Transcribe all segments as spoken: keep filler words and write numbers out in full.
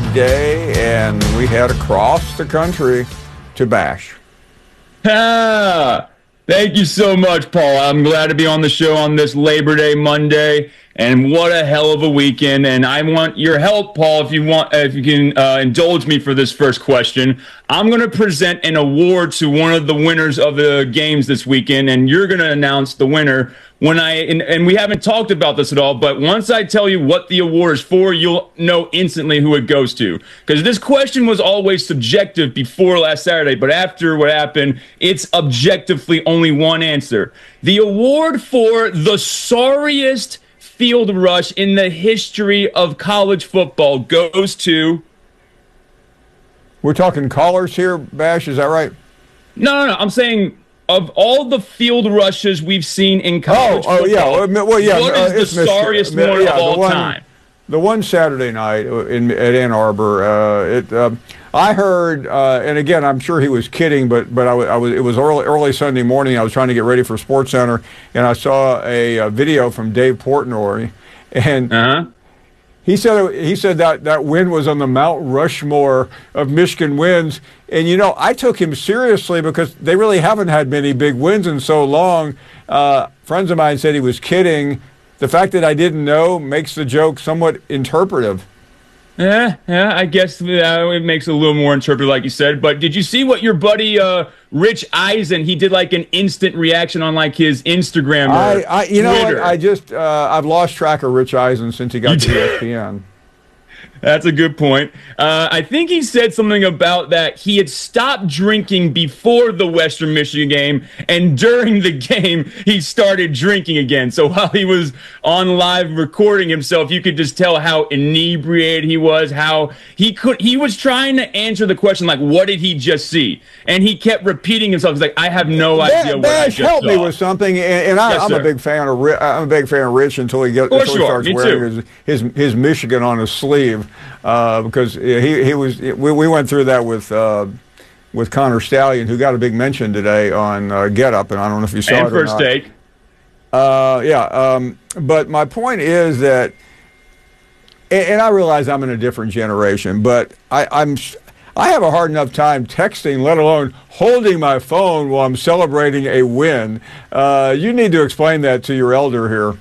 Day, and we head across the country to Bash. Ah, thank you so much, Paul. I'm glad to be on the show on this Labor Day Monday, and what a hell of a weekend. And I want your help, Paul, if you want, if you can uh, indulge me for this first question. I'm going to present an award to one of the winners of the games this weekend, and you're going to announce the winner. When I and, and we haven't talked about this at all, but once I tell you what the award is for, you'll know instantly who it goes to. Because this question was always subjective before last Saturday, but after what happened, it's objectively only one answer. The award for the sorriest field rush in the history of college football goes to... We're talking callers here, Bash, is that right? No, no, no, I'm saying... Of all the field rushes we've seen in college oh, football, oh, yeah. Well, yeah. what uh, is the sorriest uh, one yeah, of all one, time? The one Saturday night in at Ann Arbor, uh, it, uh, I heard, uh, and again, I'm sure he was kidding, but but I, I was. It was early, early Sunday morning. I was trying to get ready for SportsCenter, and I saw a, a video from Dave Portnoy, and. Uh-huh. He said he said that that win was on the Mount Rushmore of Michigan wins, and you know I took him seriously because they really haven't had many big wins in so long. Uh, friends of mine said he was kidding. The fact that I didn't know makes the joke somewhat interpretive. Yeah, yeah, I guess uh, it makes it a little more interpretive, like you said. But did you see what your buddy uh, Rich Eisen, he did like an instant reaction on like his Instagram or I, I you know Twitter. what? I just uh, I've lost track of Rich Eisen since he got to E S P N. That's a good point. Uh, I think he said something about that he had stopped drinking before the Western Michigan game, and during the game, he started drinking again. So while he was on live recording himself, you could just tell how inebriated he was, how he could, he was trying to answer the question, like, what did he just see? And he kept repeating himself. He's like, I have no idea what I Bash, just help saw. me with something, and, and I, Yes, I'm sir. a big fan of Rich, I'm a big fan of Rich until he gets For until he sure, starts me wearing too. his, his his Michigan on his sleeve. Uh, because he he was we, we went through that with uh, with Connor Stallion, who got a big mention today on uh, Get Up, and I don't know if you saw And it or first not. take. Uh, yeah, um, but my point is that, and, and I realize I'm in a different generation, but I, I'm I have a hard enough time texting, let alone holding my phone while I'm celebrating a win. Uh, you need to explain that to your elder here.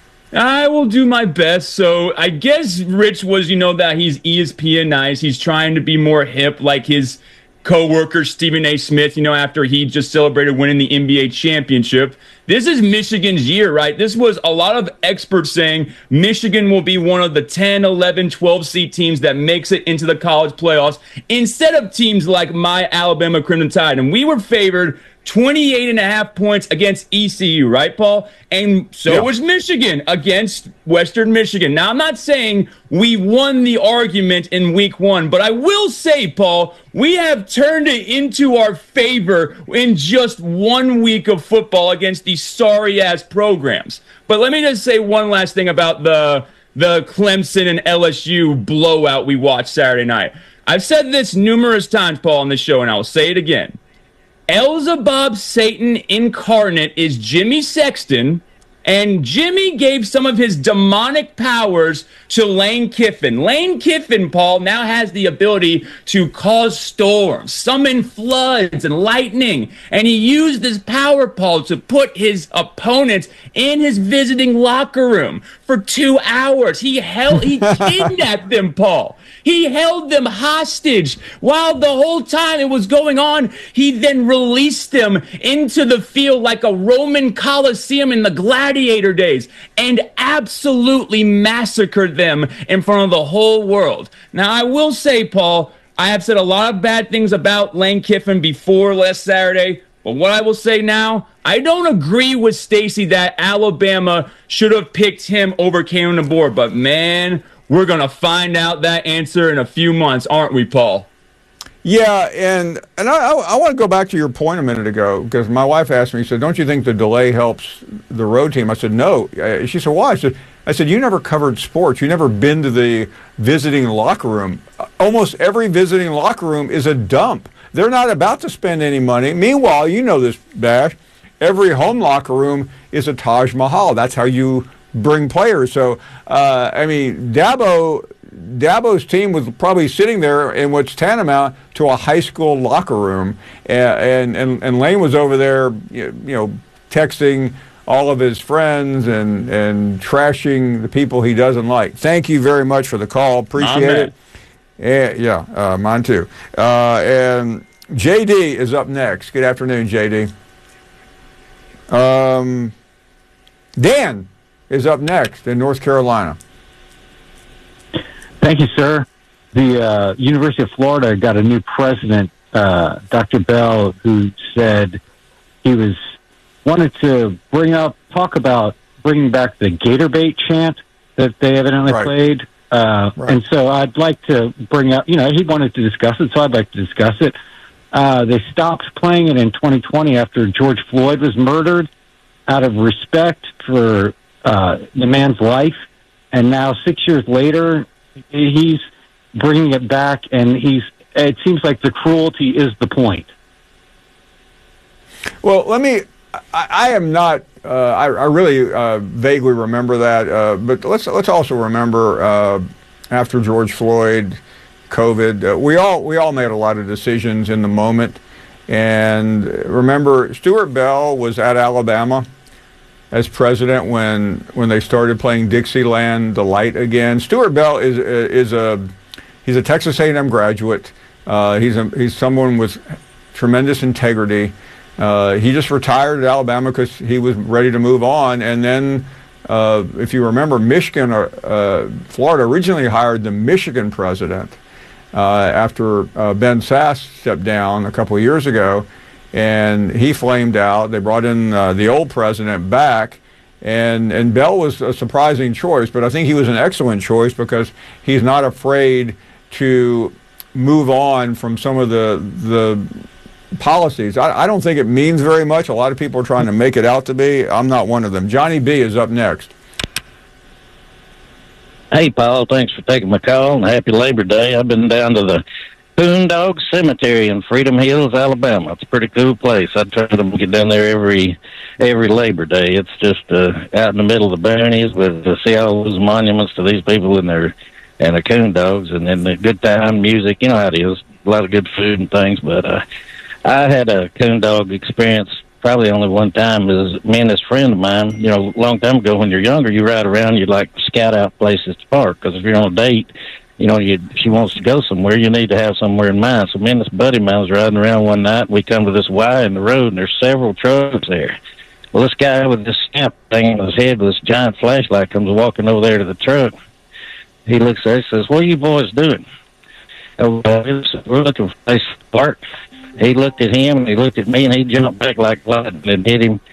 I will do my best. So I guess Rich was, you know, that he's E S P N-ized. He's trying to be more hip like his co-worker Stephen A. Smith, you know, after he just celebrated winning the N B A championship. This is Michigan's year, right? This was a lot of experts saying Michigan will be one of the ten, eleven, twelve seed teams that makes it into the college playoffs instead of teams like my Alabama Crimson Tide. And we were favored twenty-eight and a half points against E C U, right, Paul? And so Yeah. was Michigan against Western Michigan. Now, I'm not saying we won the argument in week one, but I will say, Paul, we have turned it into our favor in just one week of football against these sorry-ass programs. But let me just say one last thing about the the Clemson and L S U blowout we watched Saturday night. I've said this numerous times, Paul, on this show, and I will say it again. Elzebub Satan incarnate is Jimmy Sexton, and Jimmy gave some of his demonic powers to Lane Kiffin. Lane Kiffin, Paul, now has the ability to cause storms, summon floods and lightning, and he used this power, Paul, to put his opponents in his visiting locker room for two hours. He held, he kidnapped them, Paul. He held them hostage while the whole time it was going on. He then released them into the field like a Roman Colosseum in the gladiator days and absolutely massacred them in front of the whole world. Now, I will say, Paul, I have said a lot of bad things about Lane Kiffin before last Saturday, but what I will say now, I don't agree with Stacy that Alabama should have picked him over Kalen DeBoer, but man, we're going to find out that answer in a few months, aren't we, Paul? Yeah, and and I, I, I want to go back to your point a minute ago, because my wife asked me, she said, don't you think the delay helps the road team? I said, no. Uh, She said, why? I said, I said, you never covered sports. You never been to the visiting locker room. Almost every visiting locker room is a dump. They're not about to spend any money. Meanwhile, you know this, Bash, every home locker room is a Taj Mahal. That's how you bring players. So, uh, I mean, Dabo Dabo's team was probably sitting there in what's tantamount to a high school locker room, and and, and Lane was over there, you know, texting all of his friends and, and trashing the people he doesn't like. Thank you very much for the call. Appreciate it. And, yeah, uh, mine too. Uh, and J D is up next. Good afternoon, J D. Um, Dan is up next in North Carolina. Thank you, sir. The uh, University of Florida got a new president, uh, Doctor Bell, who said he was wanted to bring up, talk about bringing back the Gator bait chant that they evidently right. played. Uh, right. And so I'd like to bring up, you know, he wanted to discuss it, so I'd like to discuss it. Uh, they stopped playing it in twenty twenty after George Floyd was murdered out of respect for uh, the man's life. And now six years later, he's bringing it back, and he's. It seems like the cruelty is the point. Well, let me. I, I am not. Uh, I, I really uh, vaguely remember that, uh, but let's let's also remember uh, after George Floyd, COVID, uh, we all we all made a lot of decisions in the moment, and remember Stuart Bell was at Alabama as president when when they started playing Dixieland Delight again. Stuart Bell is is a he's a Texas A and M graduate. Uh, he's a, he's someone with tremendous integrity. Uh, he just retired at Alabama because he was ready to move on. And then, uh, if you remember, Michigan, or, uh, Florida originally hired the Michigan president uh, after uh, Ben Sasse stepped down a couple of years ago. And he flamed out. They brought in uh, the old president back, and and Bell was a surprising choice, but I think he was an excellent choice because he's not afraid to move on from some of the the policies. I, I don't think it means very much. A lot of people are trying to make it out to be. I'm not one of them. Johnny B is up next. Hey, Paul, thanks for taking my call, and happy Labor Day. I've been down to the Boondog Cemetery in Freedom Hills, Alabama. It's a pretty cool place. I try to get down there every every Labor Day. It's just uh, out in the middle of the boonies, with to see all those monuments to these people and their and the coon dogs, and then the good time music. You know how it is. A lot of good food and things. But uh, I had a coon dog experience probably only one time. It was me and this friend of mine. You know, a long time ago when you're younger, you ride around, you like scout out places to park, because if you're on a date, you know, you, she wants to go somewhere, you need to have somewhere in mind. So me and this buddy of mine was riding around one night, and we come to this Y in the road, and there's several trucks there. Well, this guy with this snap thing on his head with this giant flashlight comes walking over there to the truck. He looks there, he says, "What are you boys doing?" Oh, uh, we're looking for a place to park. He looked at him, and he looked at me, and he jumped back like lightning and hit him.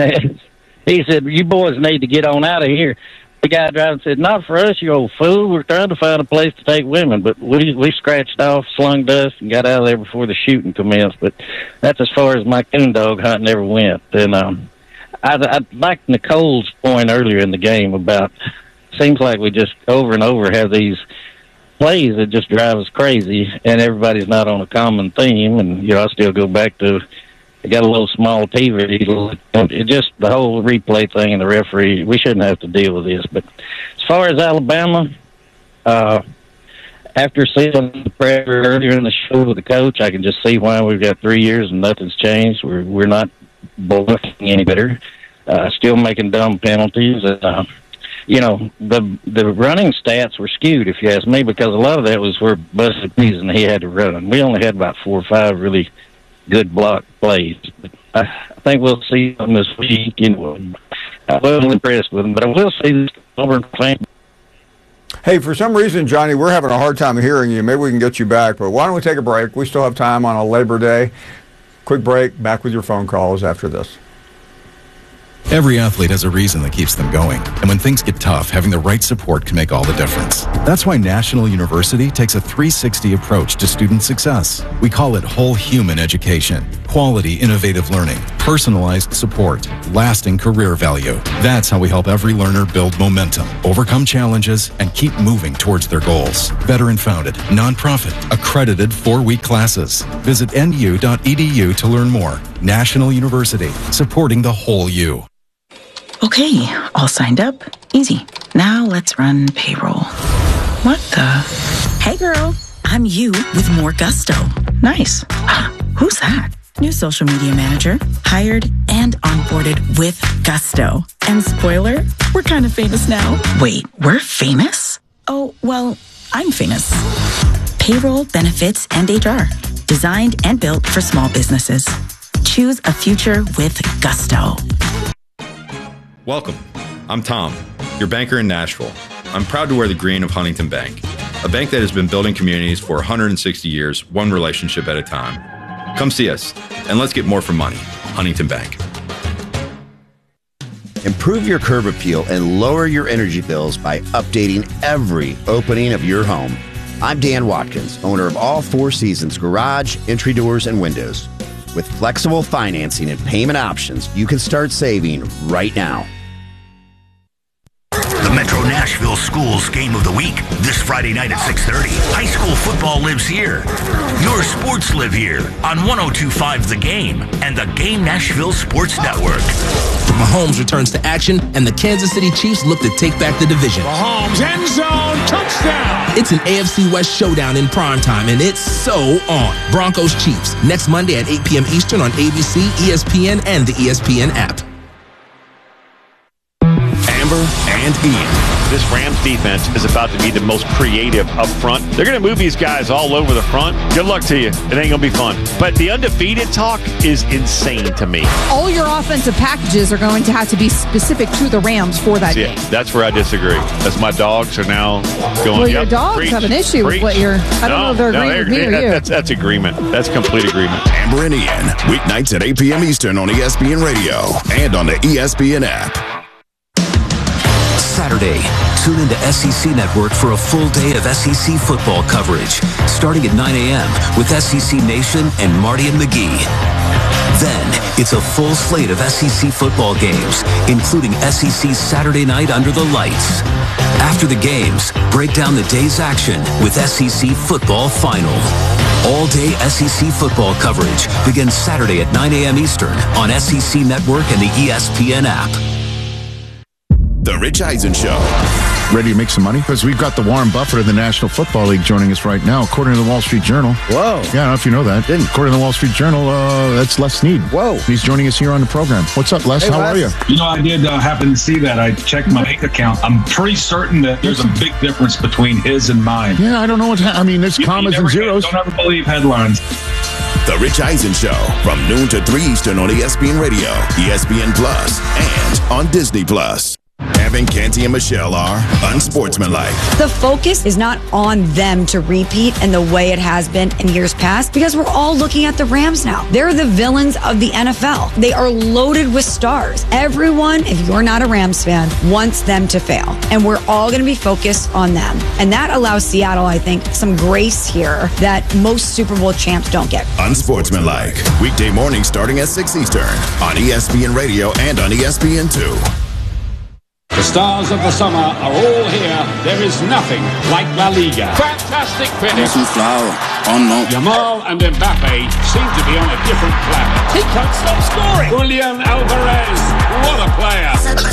He said, "You boys need to get on out of here." The guy driving said, "Not for us, you old fool. We're trying to find a place to take women." But we we scratched off, slung dust, and got out of there before the shooting commenced. But that's as far as my coon dog hunting ever went. And um, I, I like Nicole's point earlier in the game about, seems like we just over and over have these plays that just drive us crazy, and everybody's not on a common theme. And, you know, I still go back to, I got a little small T V. It just, the whole replay thing and the referee, we shouldn't have to deal with this. But as far as Alabama, uh, after seeing the prayer earlier in the show with the coach, I can just see why we've got three years and nothing's changed. We're we're not bluffing any better. Uh, still making dumb penalties. Uh, you know, the the running stats were skewed, if you ask me, because a lot of that was where Busted Peas and he had to run. We only had about four or five really good block plays. But I, I think we'll see them this week. You know, I wasn't impressed with them, but I will see this Auburn fan. Hey, for some reason, Johnny, we're having a hard time hearing you. Maybe we can get you back, but why don't we take a break? We still have time on a Labor Day. Quick break, back with your phone calls after this. Every athlete has a reason that keeps them going. And when things get tough, having the right support can make all the difference. That's why National University takes a three sixty approach to student success. We call it whole human education. Quality, innovative learning, personalized support, lasting career value. That's how we help every learner build momentum, overcome challenges, and keep moving towards their goals. Veteran-founded, nonprofit, accredited four-week classes. Visit N U dot E D U to learn more. National University, supporting the whole you. Okay, all signed up. Easy. Now let's run payroll. What the? Hey, girl. I'm you with more gusto. Nice. Who's that? New social media manager. Hired and onboarded with gusto. And spoiler, we're kind of famous now. Wait, we're famous? Oh, well, I'm famous. Payroll, benefits, and H R. Designed and built for small businesses. Choose a future with gusto. Welcome. I'm Tom, your banker in Nashville. I'm proud to wear the green of Huntington Bank, a bank that has been building communities for one hundred sixty years, one relationship at a time. Come see us, and let's get more for money. Huntington Bank. Improve your curb appeal and lower your energy bills by updating every opening of your home. I'm Dan Watkins, owner of All Four Seasons Garage, Entry Doors, and Windows. With flexible financing and payment options, you can start saving right now. The Metro Nashville Schools Game of the Week, this Friday night at six thirty. High school football lives here. Your sports live here on one oh two point five The Game and the Game Nashville Sports Network. Mahomes returns to action, and the Kansas City Chiefs look to take back the division. Mahomes, end zone, touchdown! It's an A F C West showdown in primetime, and it's so on. Broncos Chiefs, next Monday at eight p.m. Eastern on A B C, E S P N, and the E S P N app. Amber and Ian. This Rams defense is about to be the most creative up front. They're going to move these guys all over the front. Good luck to you. It ain't going to be fun. But the undefeated talk is insane to me. All your offensive packages are going to have to be specific to the Rams for that yeah, game. That's where I disagree. As my dogs are now going, well, your yep, dogs preach, have an issue preach. with what you're, I don't no, know if they're no, agreeing with me or that, you. That's, that's agreement. That's complete agreement. Amber and Ian, weeknights at eight p.m. Eastern on E S P N Radio and on the E S P N app. Saturday, tune into S E C Network for a full day of S E C football coverage, starting at nine a.m. with S E C Nation and Marty and McGee. Then, it's a full slate of S E C football games, including S E C Saturday Night Under the Lights. After the games, break down the day's action with S E C Football Final. All-day S E C football coverage begins Saturday at nine a.m. Eastern on S E C Network and the E S P N app. The Rich Eisen Show. Ready to make some money? Because we've got the Warren Buffett of the National Football League joining us right now, according to the Wall Street Journal. Whoa. Yeah, I don't know if you know that. Didn't. According to the Wall Street Journal, uh, that's Les Snead. Whoa. He's joining us here on the program. What's up, Les? Hey, How Les. are you? You know, I did uh, happen to see that. I checked my bank account. I'm pretty certain that there's a big difference between his and mine. Yeah, I don't know what. Ha- I mean, there's You- commas you and never zeros. Don't ever believe headlines. The Rich Eisen Show from noon to three Eastern on E S P N Radio, E S P N Plus, and on Disney Plus. Evan, Canty, and Michelle are unsportsmanlike. The focus is not on them to repeat in the way it has been in years past because we're all looking at the Rams now. They're the villains of the N F L. They are loaded with stars. Everyone, if you're not a Rams fan, wants them to fail. And we're all going to be focused on them. And that allows Seattle, I think, some grace here that most Super Bowl champs don't get. Unsportsmanlike. Weekday morning starting at six Eastern on E S P N Radio and on E S P N two. The stars of the summer are all here. There is nothing like La Liga. Fantastic finish. Yamal and Mbappe seem to be on a different planet. He can't stop scoring. Julian Alvarez, what a player.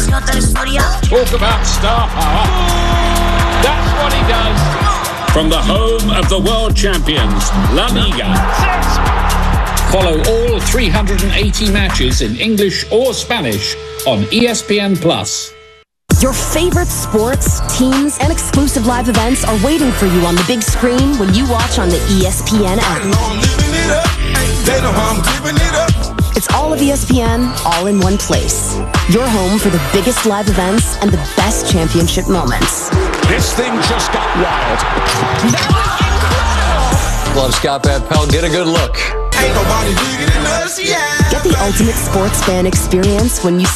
Talk about star power. That's what he does. From the home of the world champions, La Liga. Follow all three hundred eighty matches in English or Spanish on E S P N Plus. Your favorite sports, teams, and exclusive live events are waiting for you on the big screen when you watch on the E S P N app. It's all of E S P N, all in one place. Your home for the biggest live events and the best championship moments. This thing just got wild. Love Scott Van Pelt. Get a good look. Get the ultimate sports fan experience when you